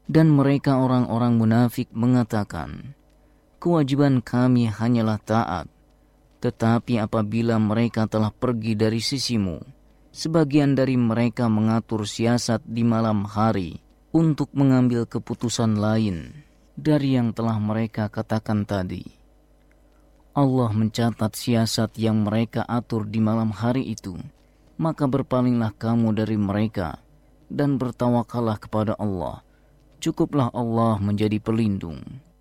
Dan mereka orang-orang munafik mengatakan, kewajiban kami hanyalah taat. Tetapi apabila mereka telah pergi dari sisimu, sebagian dari mereka mengatur siasat di malam hari untuk mengambil keputusan lain dari yang telah mereka katakan tadi. Allah mencatat siasat yang mereka atur di malam hari itu, maka berpalinglah kamu dari mereka dan bertawakallah kepada Allah. Cukuplah Allah menjadi pelindung.